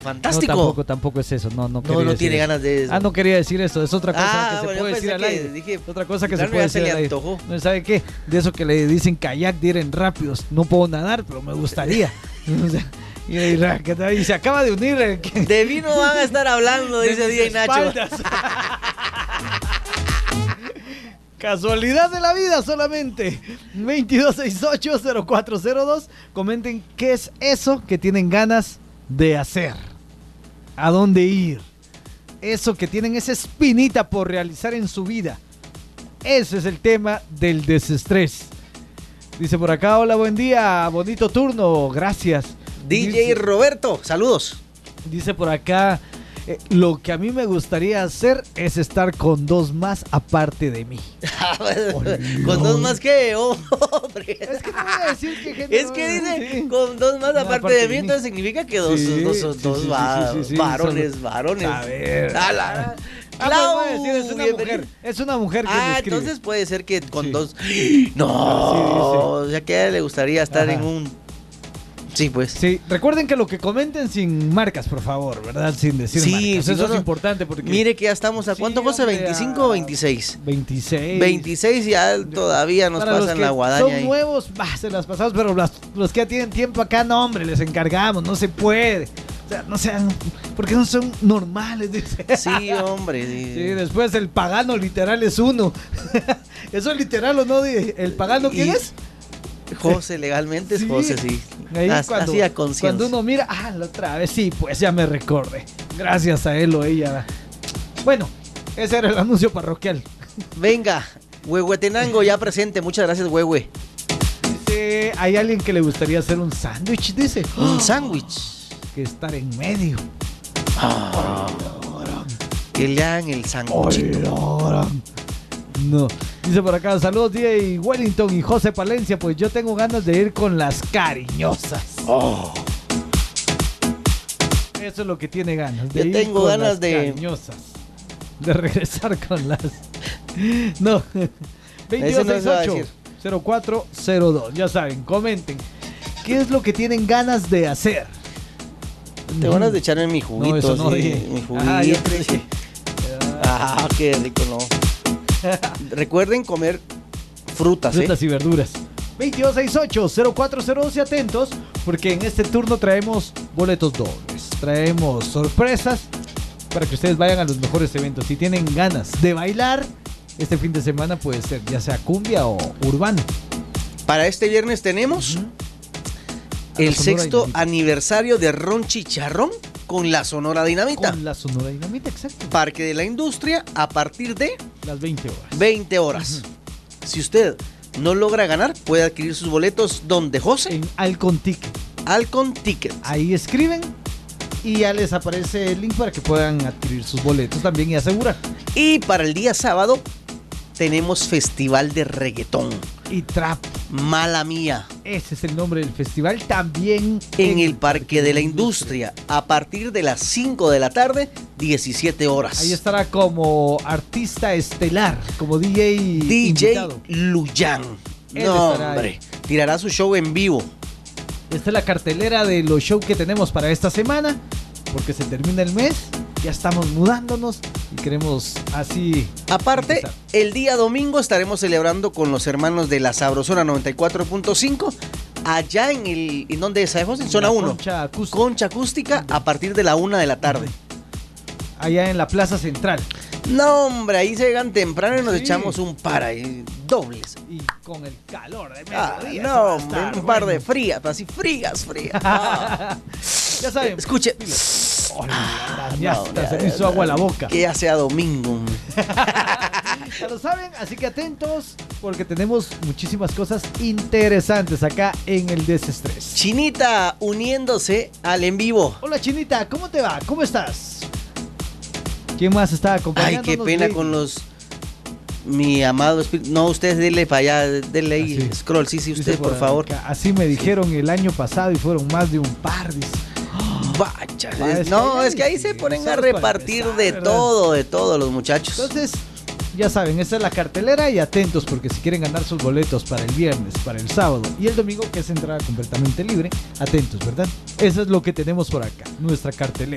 fantástico. No, tampoco es eso. No tiene ganas de eso. No quería decir eso. Es otra cosa que se puede decir al aire. Dije, otra cosa que se claro, puede ya se decir le al aire. antojó. ¿No sabe qué? De eso que le dicen kayak, diren rápidos. No puedo nadar, pero me gustaría. O sea, y se acaba de unir. De vino van a estar hablando, dice DJ Nacho. Casualidad de la vida solamente. 2268-0402. Comenten qué es eso que tienen ganas de hacer. ¿A dónde ir? Eso que tienen esa espinita por realizar en su vida. Ese es el tema del desestrés. Dice por acá, hola, buen día, bonito turno, gracias. DJ Roberto, saludos. Dice por acá, lo que a mí me gustaría hacer es estar con dos más aparte de mí. ¿Con dos más qué? Hombre. Es que no voy a decir que gente. Es que dice, con dos más aparte de mí, entonces significa que dos varones. A ver. Es una mujer que me escribe. Entonces puede ser que con dos. No, o sea que a ella le gustaría estar en un. Sí, pues. Sí, recuerden que lo que comenten sin marcas, por favor, ¿verdad? Sin decir marcas. Eso es importante porque... Mire que ya estamos a ¿cuánto, José? ¿25 o 26? 26. 26 ya todavía nos pasan la guadaña son ahí. Nuevos, se las pasamos, pero los que ya tienen tiempo acá, no, hombre, les encargamos, no se puede. O sea, no sean... porque no son normales, dice. Sí, hombre. Sí, después el pagano literal es uno. ¿Eso es literal o no? ¿El pagano quién es? José, legalmente es José, sí. Ahí así a conciencia. Cuando uno mira, la otra vez, sí, pues ya me recordé. Gracias a él o ella. Bueno, ese era el anuncio parroquial. Venga, Huehuetenango ya presente. Muchas gracias, Huehue. Dice, hay alguien que le gustaría hacer un sándwich, dice. Un sándwich. Que estar en medio. Que le hagan el sándwichito. No. Dice por acá, saludos DJ Wellington y José Palencia, pues yo tengo ganas de ir con las cariñosas. Eso es lo que tiene ganas. Yo tengo ganas de cariñosas. De regresar con las... No. 2268-0402. Ya saben, comenten. ¿Qué es lo que tienen ganas de hacer? Tengo ganas de echarme mi juguito. No, eso no dije. Mi juguito. Qué rico, no. Recuerden comer frutas y verduras. 2268-0402 y atentos porque en este turno traemos boletos dobles, traemos sorpresas para que ustedes vayan a los mejores eventos. Si tienen ganas de bailar este fin de semana, puede ser ya sea cumbia o urbano. Para este viernes tenemos el sexto aniversario de Ron Chicharrón con la Sonora Dinamita. Con la Sonora Dinamita, exacto. Parque de la Industria a partir de las 20 horas. 20 horas. Si usted no logra ganar, puede adquirir sus boletos donde, José. En Alcon Ticket. Alcon Ticket. Ahí escriben y ya les aparece el link para que puedan adquirir sus boletos también y asegurar. Y para el día sábado tenemos Festival de Reggaetón y Trap. Mala Mía. Ese es el nombre del festival. También en el Parque de la Industria a partir de las 5 de la tarde, 17 horas. Ahí estará como artista estelar, como DJ invitado. Luyan. No, hombre, tirará su show en vivo. Esta es la cartelera de los shows que tenemos para esta semana, porque se termina el mes, ya estamos mudándonos y queremos así... Aparte, empezar. El día domingo estaremos celebrando con los hermanos de la Sabrosona 94.5, allá ¿en dónde es? En zona 1. Concha Acústica a partir de la 1 de la tarde. Allá en la Plaza Central. No, hombre, ahí se llegan temprano y nos echamos un par ahí, dobles. Y con el calor de mediodía. No, hombre, un par de frías, así frías. Ya saben. Escuche. Se me hizo agua a la boca. Que ya sea domingo. Ya lo saben, así que atentos porque tenemos muchísimas cosas interesantes acá en el Desestrés. Chinita uniéndose al en vivo. Hola Chinita, ¿cómo te va? ¿Cómo estás? ¿Quién más está acompañándonos? Ay, qué pena con mi amado espíritu. No, ustedes denle para allá, denle ahí, así. Scroll, sí, usted, por favor. Así me dijeron el año pasado y fueron más de un par, dice. Vaya, no, es que ahí se ponen a repartir de todo los muchachos. Entonces, ya saben, esta es la cartelera y atentos porque si quieren ganar sus boletos para el viernes, para el sábado y el domingo, que es entrada completamente libre, atentos, ¿verdad? Eso es lo que tenemos por acá, nuestra cartelera.